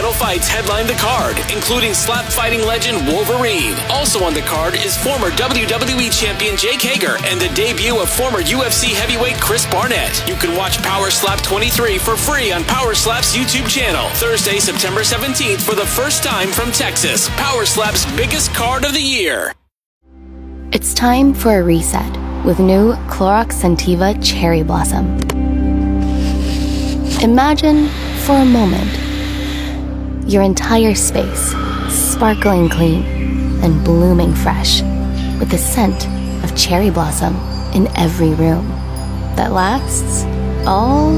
title fights headline the card, including slap fighting legend Wolverine. Also on the card is former WWE champion Jake Hager and the debut of former UFC heavyweight Chris Barnett. You can watch Power Slap 23 for free on Power Slap's YouTube channel. Thursday, September 17th for the first time from Texas. Power Slap's biggest card of the year. It's time for a reset with new Clorox Scentiva Cherry Blossom. Imagine, for a moment, your entire space sparkling clean and blooming fresh with the scent of cherry blossom in every room that lasts all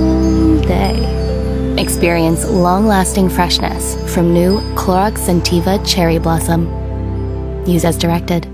day. Experience long-lasting freshness from new Clorox Scentiva Cherry Blossom. Use as directed.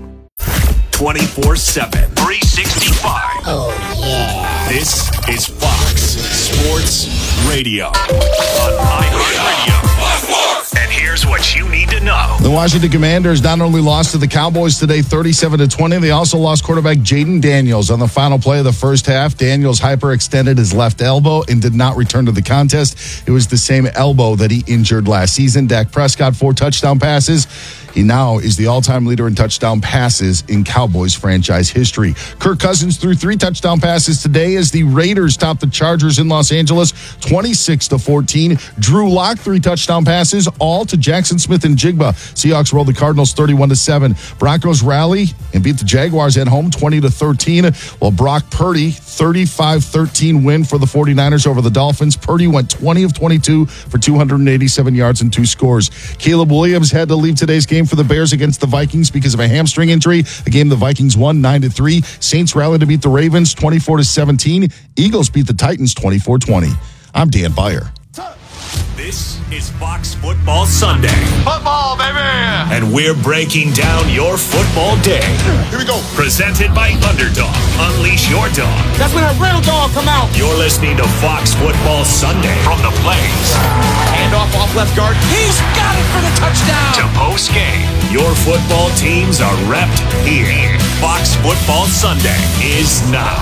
24/7, 365. Oh, yeah. This is Fox Sports Radio on iHeartRadio. And here's what you need to know. The Washington Commanders not only lost to the Cowboys today 37-20, they also lost quarterback Jaden Daniels. On the final play of the first half, Daniels hyperextended his left elbow and did not return to the contest. It was the same elbow that he injured last season. Dak Prescott, 4 touchdown passes. He now is the all-time leader in touchdown passes in Cowboys franchise history. Kirk Cousins threw 3 touchdown passes today as the Raiders topped the Chargers in Los Angeles 26-14. Drew Lock 3 touchdown passes, all to Jackson Smith and Jigba. Seahawks rolled the Cardinals 31-7. Broncos rally and beat the Jaguars at home 20-13. While Brock Purdy 35-13 win for the 49ers over the Dolphins. Purdy went 20 of 22 for 287 yards and 2 scores. Caleb Williams had to leave today's game for the Bears against the Vikings because of a hamstring injury. A game the Vikings won 9-3. Saints rallied to beat the Ravens 24-17. Eagles beat the Titans 24-20. I'm Dan Beyer. This is Fox Football Sunday. Football, baby! And we're breaking down your football day. Here we go. Presented by Underdog. Unleash your dog. That's when a real dog come out. You're listening to Fox Football Sunday from the Blaze. Hand off left guard. He's got it for the touchdown. To post game. Your football teams are repped here. Fox Football Sunday is now.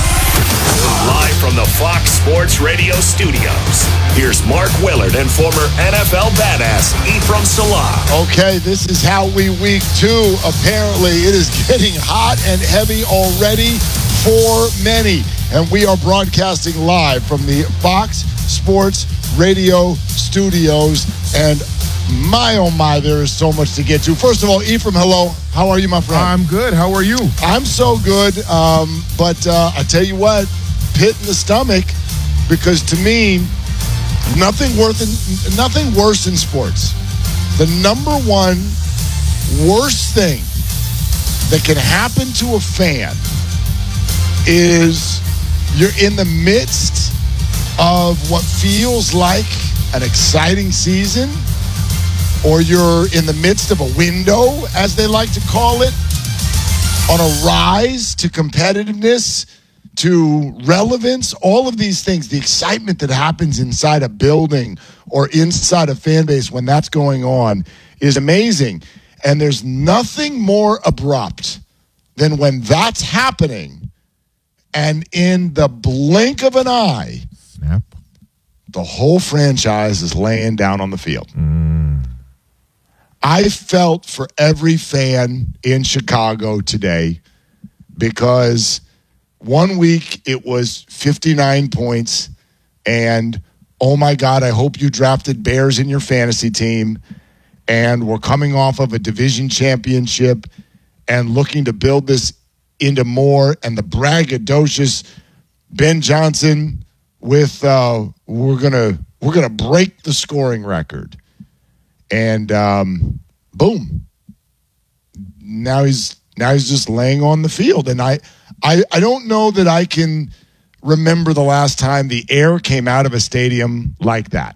Live from the Fox Sports Radio studios, here's Mark Willard and former NFL badass Ephraim Salah. Okay, this is Howie Week 2. Apparently, it is getting hot and heavy already for many. And we are broadcasting live from the Fox Sports Radio studios. And my, oh my, there is so much to get to. First of all, Ephraim, hello. How are you, my friend? I'm good. How are you? I'm so good. But I tell you what, pit in the stomach, because to me, nothing worse in sports. The number one worst thing that can happen to a fan is you're in the midst of what feels like an exciting season, or you're in the midst of a window, as they like to call it, on a rise to competitiveness, to relevance, all of these things, the excitement that happens inside a building or inside a fan base when that's going on is amazing. And there's nothing more abrupt than when that's happening and in the blink of an eye, snap, the whole franchise is laying down on the field. I felt for every fan in Chicago today because one week it was 59 points and, oh my God, I hope you drafted Bears in your fantasy team, and we're coming off of a division championship and looking to build this into more, and the braggadocious Ben Johnson with we're gonna break the scoring record. And boom, now he's just laying on the field. And I don't know that I can remember the last time the air came out of a stadium like that.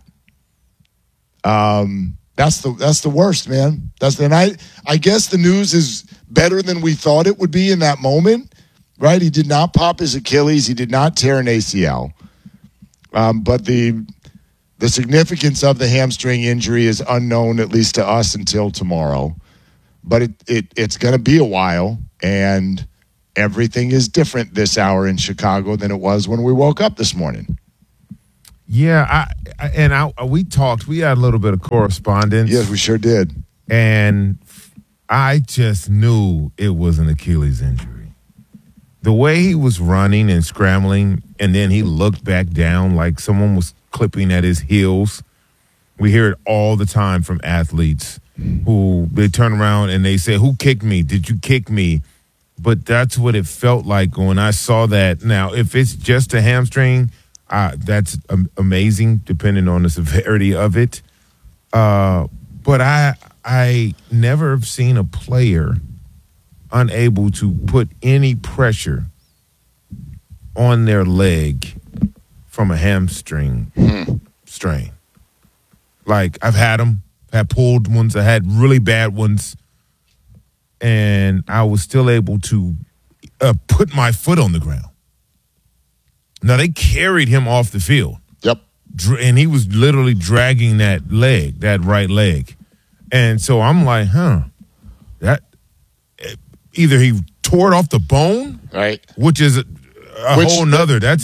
That's the worst, man. I guess the news is better than we thought it would be in that moment, right? He did not pop his Achilles. He did not tear an ACL. But the significance of the hamstring injury is unknown, at least to us, until tomorrow. But it's going to be a while, and everything is different this hour in Chicago than it was when we woke up this morning. Yeah, we talked. We had a little bit of correspondence. Yes, we sure did. And I just knew it was an Achilles injury. The way he was running and scrambling, and then he looked back down like someone was clipping at his heels. We hear it all the time from athletes who they turn around and they say, "Who kicked me? Did you kick me?" But that's what it felt like when I saw that. Now, if it's just a hamstring, that's amazing, depending on the severity of it. But I never have seen a player unable to put any pressure on their leg from a hamstring strain. Like, I've had them, had pulled ones, I had really bad ones, and I was still able to put my foot on the ground. Now, they carried him off the field. Yep. And he was literally dragging that right leg. And so I'm like, that either he tore it off the bone, right, which is a whole nother. That's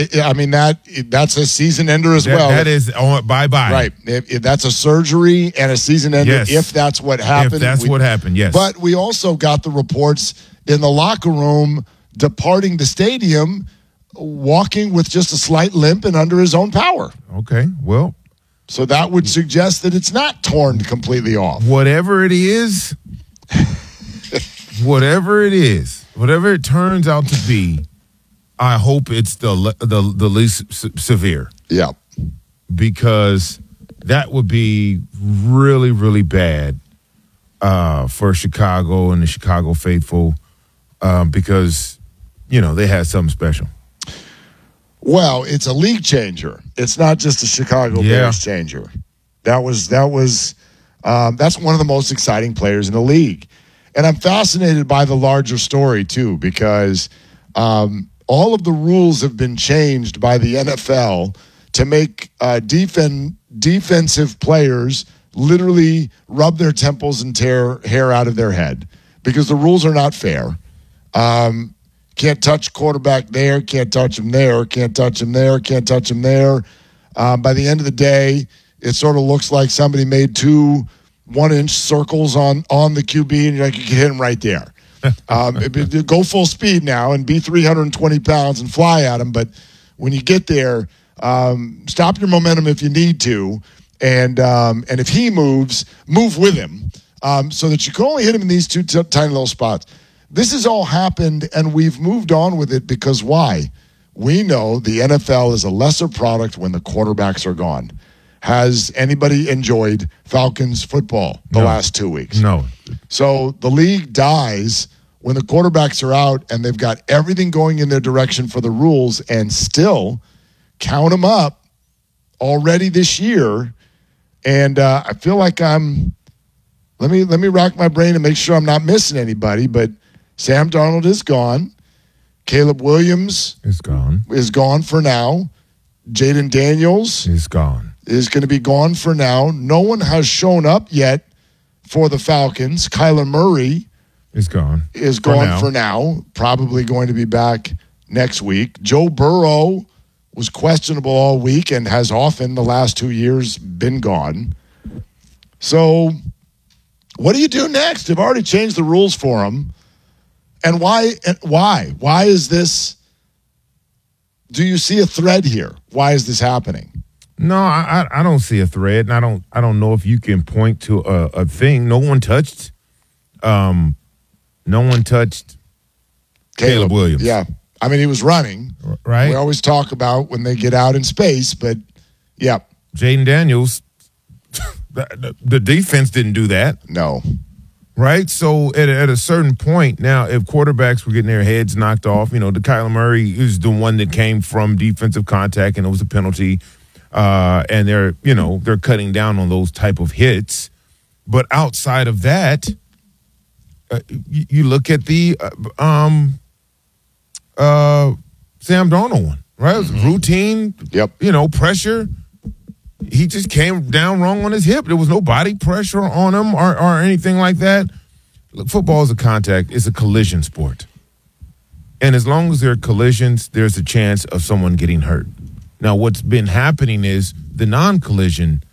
a season ender as well. That is bye-bye. Right. That's a surgery and a season ender. Yes. If that's what happened. If that's what happened, yes. But we also got the reports in the locker room departing the stadium, walking with just a slight limp and under his own power. Okay, well. So that would suggest that it's not torn completely off. Whatever it is, whatever it turns out to be, I hope it's the least severe. Yeah. Because that would be really, really bad for Chicago and the Chicago faithful because, they had something special. Well, it's a league changer. It's not just a Chicago Bears changer. That's one of the most exciting players in the league. And I'm fascinated by the larger story, too, because all of the rules have been changed by the NFL to make defensive players literally rub their temples and tear hair out of their head because the rules are not fair. Can't touch quarterback there, can't touch him there, can't touch him there, can't touch him there. By the end of the day, it sort of looks like somebody made 2 1-inch circles on the QB, and you're like, you can hit him right there. Go full speed now and be 320 pounds and fly at him. But when you get there, stop your momentum if you need to. And if he moves, move with him so that you can only hit him in these 2 tiny little spots. This has all happened, and we've moved on with it because why? We know the NFL is a lesser product when the quarterbacks are gone. Has anybody enjoyed Falcons football the last 2 weeks? No. So the league dies when the quarterbacks are out and they've got everything going in their direction for the rules, and still count them up already this year. And I feel like let me rack my brain and make sure I'm not missing anybody, but Sam Darnold is gone. Caleb Williams is gone for now. Jaden Daniels is gone. Is going to be gone for now. No one has shown up yet for the Falcons. Kyler Murray is gone. For now. Probably going to be back next week. Joe Burrow was questionable all week and has often the last 2 years been gone. So what do you do next? They've already changed the rules for him. And why? Why is this? Do you see a thread here? Why is this happening? No, I don't see a thread, and I don't know if you can point to a thing. No one touched Caleb Williams. Yeah, I mean he was running. Right. We always talk about when they get out in space, but yeah. Jaden Daniels, the defense didn't do that. No. Right? So at a certain point, now if quarterbacks were getting their heads knocked off, the Kyler Murray is the one that came from defensive contact and it was a penalty. And they're cutting down on those type of hits. But outside of that, you look at the Sam Darnold one, right? It was routine, pressure. He just came down wrong on his hip. There was no body pressure on him or anything like that. Look, football is a contact. It's a collision sport. And as long as there are collisions, there's a chance of someone getting hurt. Now, what's been happening is the non-collision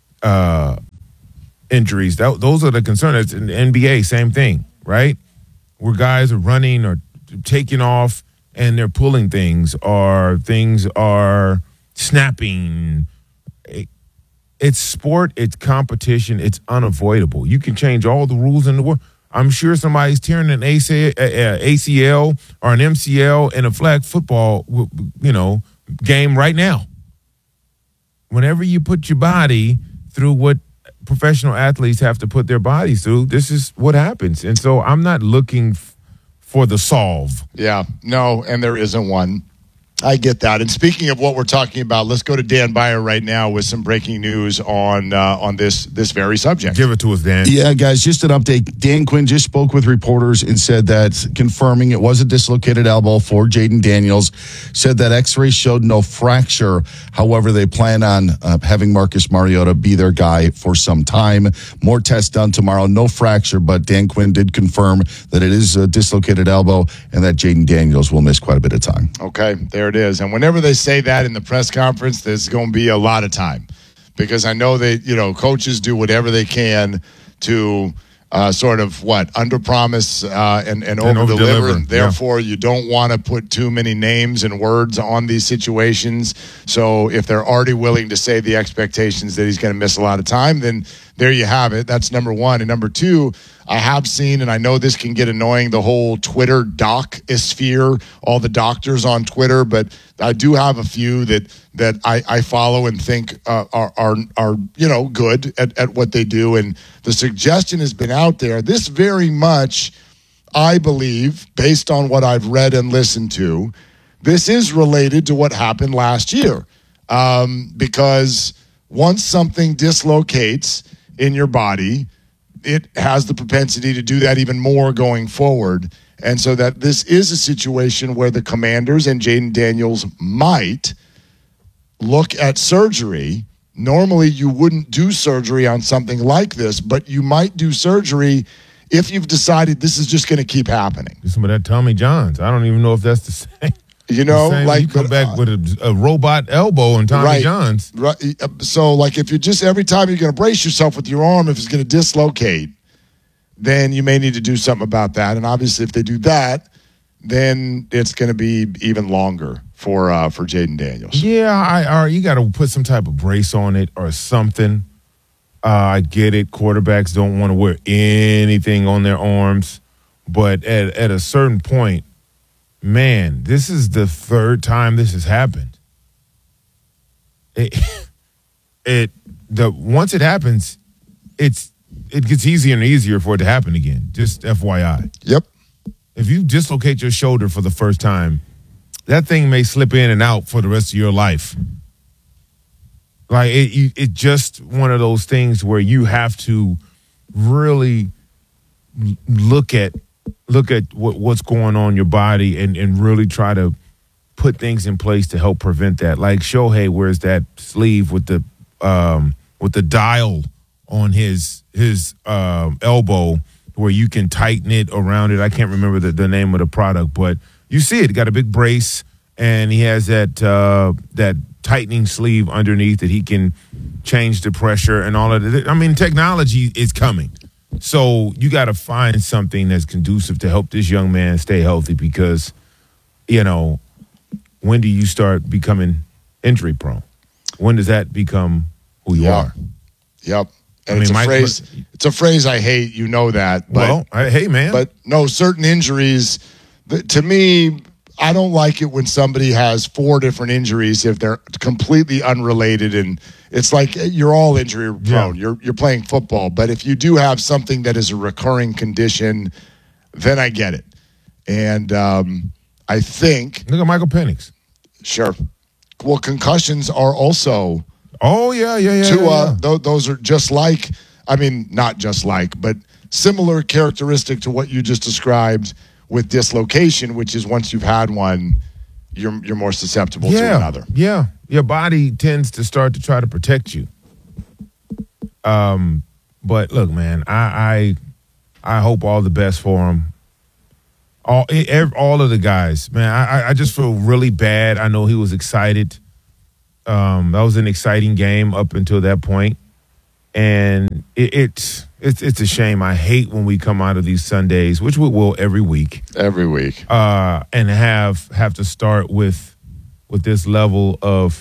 injuries. Those are the concern. It's in the NBA, same thing, right? Where guys are running or taking off and they're pulling things, or things are snapping. It's sport, it's competition, it's unavoidable. You can change all the rules in the world. I'm sure somebody's tearing an ACL or an MCL in a flag football, game right now. Whenever you put your body through what professional athletes have to put their bodies through, this is what happens. And so I'm not looking for the solve. Yeah, no, and there isn't one. I get that. And speaking of what we're talking about, let's go to Dan Beyer right now with some breaking news on this very subject. Give it to us, Dan. Yeah, guys, just an update. Dan Quinn just spoke with reporters and said that confirming it was a dislocated elbow for Jayden Daniels, said that x-rays showed no fracture. However, they plan on having Marcus Mariota be their guy for some time. More tests done tomorrow. No fracture, but Dan Quinn did confirm that it is a dislocated elbow and that Jayden Daniels will miss quite a bit of time. Okay, there it is. And whenever they say that in the press conference, there's going to be a lot of time, because I know coaches do whatever they can to under promise and over deliver. And therefore, you don't want to put too many names and words on these situations. So if they're already willing to say the expectations that he's going to miss a lot of time, then there you have it. That's number one. And number two, I have seen, and I know this can get annoying, the whole Twitter doc-sphere, all the doctors on Twitter, but I do have a few that I follow and think are good at what they do. And the suggestion has been out there. This very much, I believe, based on what I've read and listened to, this is related to what happened last year. Because once something dislocates in your body, it has the propensity to do that even more going forward. And so that this is a situation where the Commanders and Jayden Daniels might look at surgery. Normally, you wouldn't do surgery on something like this, but you might do surgery if you've decided this is just going to keep happening. Some of that Tommy Johns. I don't even know if that's the same. You come back with a robot elbow and Tommy Johns. Right. So, if you're just every time you're going to brace yourself with your arm, if it's going to dislocate, then you may need to do something about that. And obviously, if they do that, then it's going to be even longer for Jayden Daniels. Yeah, you got to put some type of brace on it or something. I get it. Quarterbacks don't want to wear anything on their arms, but at a certain point, man, this is the third time this has happened. Once it happens, it gets easier and easier for it to happen again. Just FYI. Yep. If you dislocate your shoulder for the first time, that thing may slip in and out for the rest of your life. It's just one of those things where you have to really look at what's going on in your body and really try to put things in place to help prevent that. Like Shohei wears that sleeve with the dial on his elbow where you can tighten it around it. I can't remember the name of the product, but you see it. Got a big brace, and he has that tightening sleeve underneath that he can change the pressure and all of it. I mean, technology is coming. So you got to find something that's conducive to help this young man stay healthy, because, when do you start becoming injury prone? When does that become who you are? Yep. And it's a phrase I hate, that. But, hey, man. But no, certain injuries, to me, I don't like it when somebody has 4 different injuries if they're completely unrelated, and it's like you're all injury prone. Yeah. You're playing football, but if you do have something that is a recurring condition, then I get it. And I think look at Michael Penix. Sure. Well, concussions are also. Oh yeah. Those are just like. I mean, not just like, but similar characteristic to what you just described with dislocation, which is once you've had one, you're more susceptible to another. Yeah, your body tends to start to try to protect you. But look, man, I hope all the best for him. All of the guys, man. I just feel really bad. I know he was excited That was an exciting game up until that point. And it's a shame. I hate when we come out of these Sundays, which we will every week. Every week. And have to start with this level of,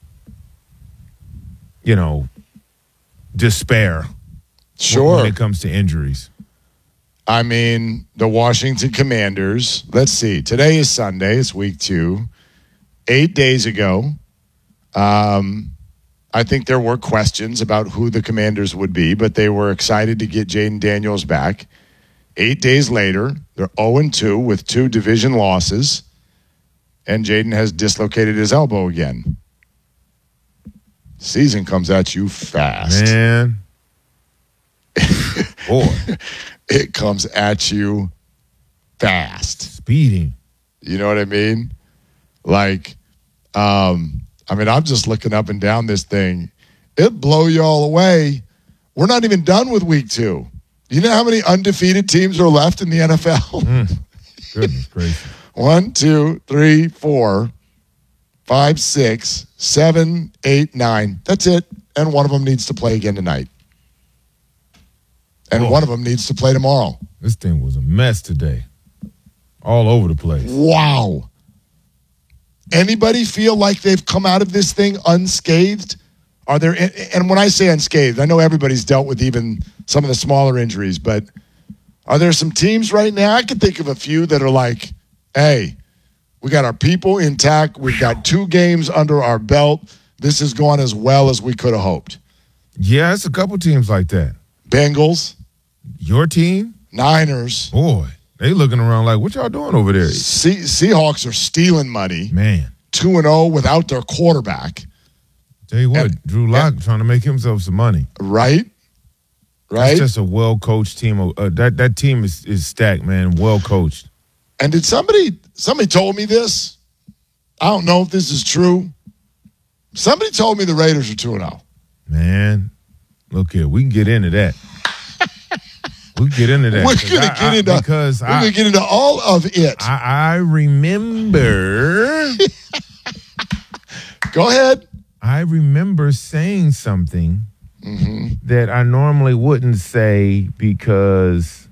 despair. Sure. When it comes to injuries. I mean, the Washington Commanders, let's see. Today is Sunday. It's week 2. 8 days ago, I think there were questions about who the Commanders would be, but they were excited to get Jaden Daniels back. 8 days later, they're 0-2 with 2 division losses, and Jaden has dislocated his elbow again. Season comes at you fast. Man. Boy. It comes at you fast. Speeding. You know what I mean? Like, I'm just looking up and down this thing. It blow you all away. We're not even done with week 2. You know how many undefeated teams are left in the NFL? Goodness gracious. 1, 2, 3, 4, 5, 6, 7, 8, 9. That's it. And one of them needs to play again tonight. And one of them needs to play tomorrow. This thing was a mess today. All over the place. Wow. Anybody feel like they've come out of this thing unscathed? Are there, and when I say unscathed, I know everybody's dealt with even some of the smaller injuries, but are there some teams right now? I can think of a few that are like, hey, we got our people intact. We've got 2 games under our belt. This has gone as well as we could have hoped. Yeah, it's a couple teams like that. Bengals. Your team? Niners. Boy, they looking around like, what y'all doing over there? Seahawks are stealing money. Man. 2-0 without their quarterback. Tell you what, Drew Lock trying to make himself some money. Right? It's just a well-coached team. That team is stacked, man, well-coached. And did somebody told me this? I don't know if this is true. Somebody told me the Raiders are 2-0. Man, look here. We can get into that. We're going to get into all of it. I remember. Go ahead. I remember saying something that I normally wouldn't say because,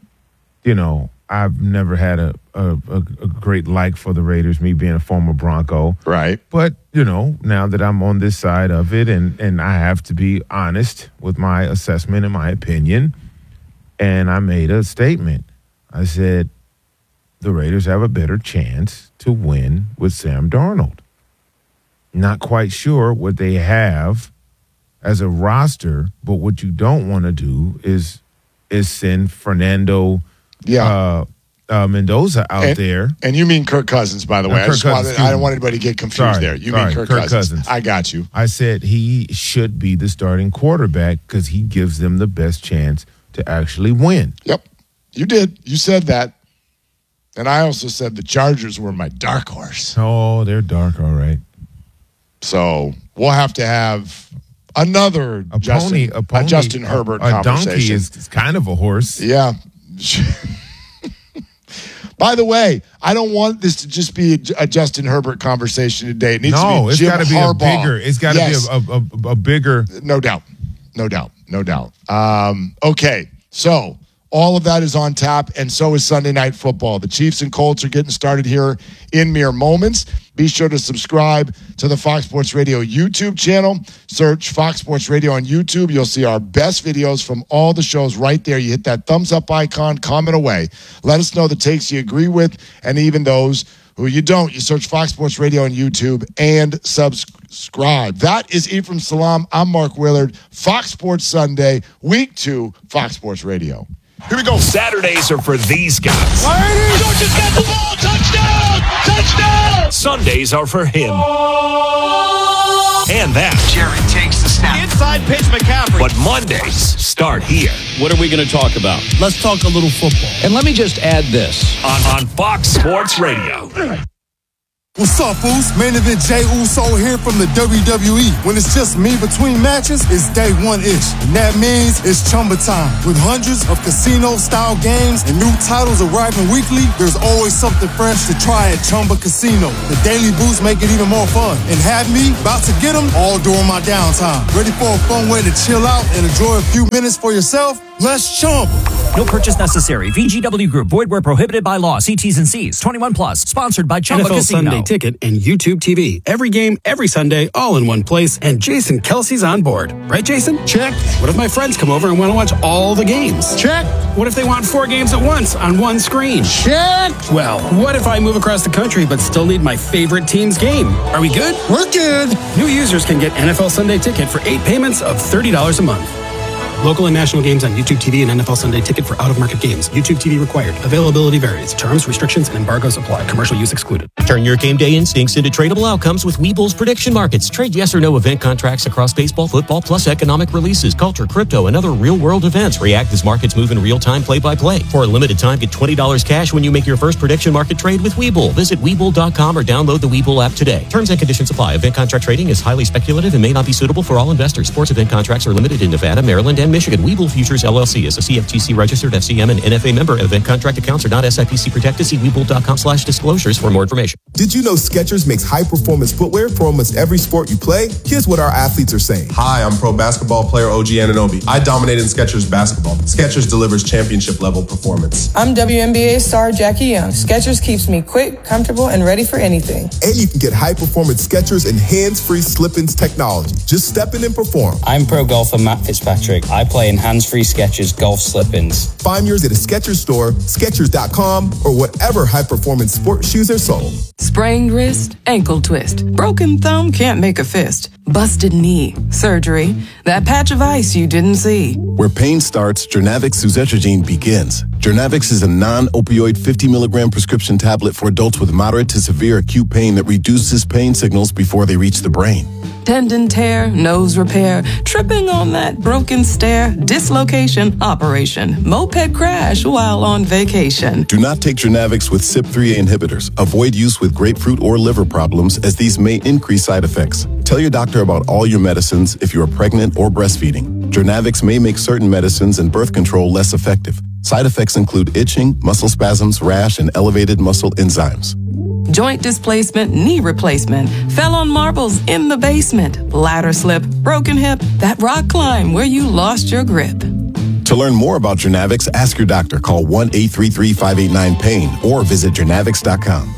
I've never had a great like for the Raiders, me being a former Bronco. Right. But, now that I'm on this side of it and I have to be honest with my assessment and my opinion, and I made a statement. I said, the Raiders have a better chance to win with Sam Darnold. Not quite sure what they have as a roster, but what you don't want to do is send Fernando Mendoza out there. And you mean Kirk Cousins, by the way. I don't want anybody to get confused there. You mean Kirk Cousins. I got you. I said he should be the starting quarterback because he gives them the best chance to actually win. Yep. You did. You said that. And I also said the Chargers were my dark horse. Oh, they're dark, all right. So we'll have to have another Justin Herbert conversation. A donkey is kind of a horse. Yeah. By the way, I don't want this to just be a Justin Herbert conversation today. It needs to be Jim Harbaugh. It's got to be a bigger. No doubt. Okay, so all of that is on tap, and so is Sunday Night Football. The Chiefs and Colts are getting started here in mere moments. Be sure to subscribe to the Fox Sports Radio YouTube channel. Search Fox Sports Radio on YouTube. You'll see our best videos from all the shows right there. You hit that thumbs up icon, comment away. Let us know the takes you agree with, and even those who you don't. You search Fox Sports Radio on YouTube and subscribe. That is Ephraim Salaam. I'm Mark Willard. Fox Sports Sunday, Week 2, Fox Sports Radio. Here we go. Saturdays are for these guys. Georgia's got the ball. Touchdown! Touchdown! Sundays are for him. And that. Jared takes the snap. Inside pitch, McCaffrey. But Mondays start here. What are we going to talk about? Let's talk a little football. And let me just add this. On Fox Sports Radio. What's up, Foos? Main event Jey Uso here from the WWE. When it's just me between matches, it's day one-ish. And that means it's Chumba time. With hundreds of casino-style games and new titles arriving weekly, there's always something fresh to try at Chumba Casino. The daily boosts make it even more fun. And have me about to get them all during my downtime. Ready for a fun way to chill out and enjoy a few minutes for yourself? Let's Chumba. No purchase necessary. VGW Group. Void where prohibited by law. See T's and C's. 21 plus. Sponsored by Chumba NFL Casino. Sunday Ticket and YouTube TV. Every game, every Sunday, all in one place. And Jason Kelsey's on board. Right, Jason? Check. What if my friends come over and want to watch all the games? Check. What if they want 4 games at once on one screen? Check. Well, what if I move across the country but still need my favorite team's game? Are we good? We're good. New users can get NFL Sunday Ticket for 8 payments of $30 a month. Local and national games on YouTube TV and NFL Sunday Ticket for out-of-market games. YouTube TV required. Availability varies. Terms, restrictions, and embargoes apply. Commercial use excluded. Turn your game day instincts into tradable outcomes with Webull's prediction markets. Trade yes or no event contracts across baseball, football, plus economic releases, culture, crypto, and other real-world events. React as markets move in real time, play-by-play. For a limited time, get $20 cash when you make your first prediction market trade with Webull. Visit Webull.com or download the Webull app today. Terms and conditions apply. Event contract trading is highly speculative and may not be suitable for all investors. Sports event contracts are limited in Nevada, Maryland, and Michigan. Webull Futures LLC is a CFTC registered FCM and NFA member. Event contract accounts are not SIPC protected. See Webull.com/disclosures for more information. Did you know Skechers makes high-performance footwear for almost every sport you play? Here's what our athletes are saying. Hi, I'm pro basketball player OG Anunoby. I dominated Skechers basketball. Skechers delivers championship-level performance. I'm WNBA star Jackie Young. Skechers keeps me quick, comfortable, and ready for anything. And you can get high-performance Skechers and hands-free slip-ins technology. Just step in and perform. I'm pro golfer Matt Fitzpatrick. I play in hands-free Skechers golf slip-ins. Find yours at a Skechers store, Skechers.com, or whatever high-performance sport shoes are sold. Sprained wrist, ankle twist, broken thumb can't make a fist, busted knee, surgery, that patch of ice you didn't see. Where pain starts, Jernavix suzetrigine begins. Jernavix is a non-opioid 50 milligram prescription tablet for adults with moderate to severe acute pain that reduces pain signals before they reach the brain. Tendon tear, nose repair, tripping on that broken stair, dislocation, operation, moped crash while on vacation. Do not take Jernavix with CYP3A inhibitors. Avoid use with grapefruit or liver problems as these may increase side effects. Tell your doctor about all your medicines if you are pregnant or breastfeeding. Jernavix may make certain medicines and birth control less effective. Side effects include itching, muscle spasms, rash, and elevated muscle enzymes. Joint displacement, knee replacement, fell on marbles in the basement, ladder slip, broken hip, that rock climb where you lost your grip. To learn more about Jernavix, ask your doctor. Call 1-833-589-PAIN or visit Jernavix.com.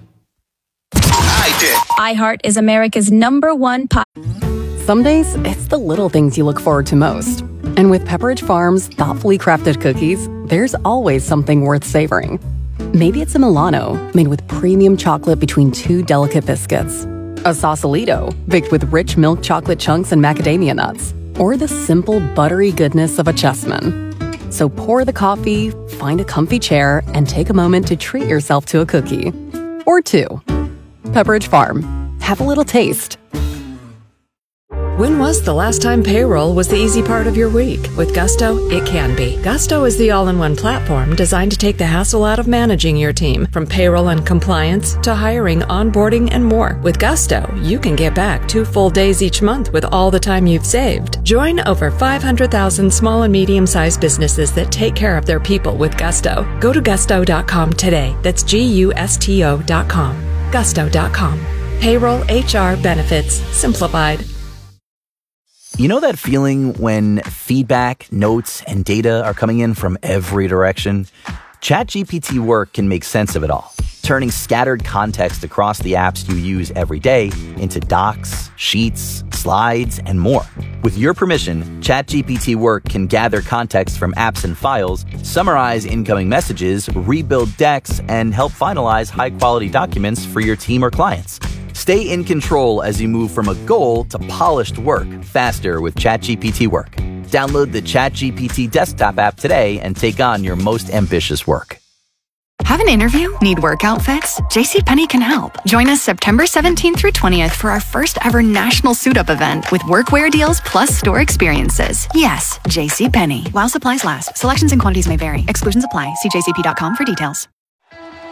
iHeart is America's #1 pop. Some days, it's the little things you look forward to most. And with Pepperidge Farm's thoughtfully crafted cookies, there's always something worth savoring. Maybe it's a Milano, made with premium chocolate between 2 delicate biscuits. A Sausalito, baked with rich milk chocolate chunks and macadamia nuts. Or the simple, buttery goodness of a Chessman. So pour the coffee, find a comfy chair, and take a moment to treat yourself to a cookie. Or 2. Pepperidge Farm. Have a little taste. When was the last time payroll was the easy part of your week? With Gusto, it can be. Gusto is the all-in-one platform designed to take the hassle out of managing your team, from payroll and compliance to hiring, onboarding, and more. With Gusto, you can get back 2 full days each month with all the time you've saved. Join over 500,000 small and medium-sized businesses that take care of their people with Gusto. Go to gusto.com today. That's GUSTO.com. Gusto.com. Payroll, HR, benefits, simplified. You know that feeling when feedback, notes, and data are coming in from every direction? ChatGPT Work can make sense of it all, turning scattered context across the apps you use every day into docs, sheets, slides, and more. With your permission, ChatGPT Work can gather context from apps and files, summarize incoming messages, rebuild decks, and help finalize high-quality documents for your team or clients. Stay in control as you move from a goal to polished work faster with ChatGPT Work. Download the ChatGPT desktop app today and take on your most ambitious work. Have an interview? Need work outfits? JCPenney can help. Join us September 17th through 20th for our first ever national suit-up event with workwear deals plus store experiences. Yes, JCPenney. While supplies last. Selections and quantities may vary. Exclusions apply. See jcp.com for details.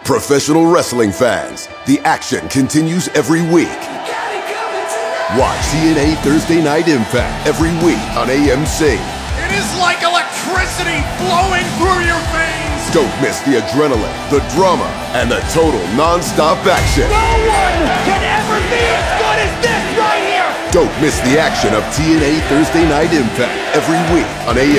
Professional wrestling fans, the action continues every week. Watch TNA Thursday Night Impact every week on AMC. It is like electricity flowing through your veins. Don't miss the adrenaline, the drama, and the total non-stop action. No one can ever be as good as this right here. Don't miss the action of TNA Thursday Night Impact every week on AMC.